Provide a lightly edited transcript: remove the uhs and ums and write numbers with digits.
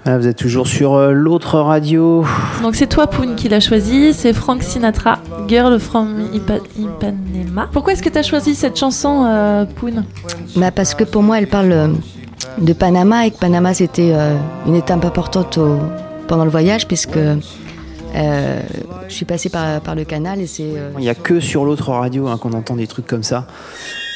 Voilà, vous êtes toujours sur l'autre radio. Donc c'est toi, Poun, qui l'a choisi. C'est Frank Sinatra, Girl from Ipanema. Pourquoi est-ce que tu as choisi cette chanson, Poun ? Parce que pour moi, elle parle de Panama, et que Panama, c'était une étape importante pendant le voyage, puisque je suis passée par le canal. Et c'est, Il n'y a que sur l'autre radio qu'on entend des trucs comme ça.